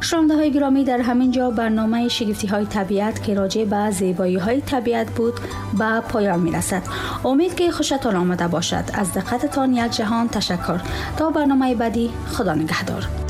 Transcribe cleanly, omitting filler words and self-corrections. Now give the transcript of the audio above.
شنونده های گرامی، در همین جا برنامه شگفتی های طبیعت که راجع به زیبایی های طبیعت بود به پایان می رسد. امید که خوشتان آمده باشد. از دقتتان یک جهان تشکر. تا برنامه بعدی، خدا نگهدار.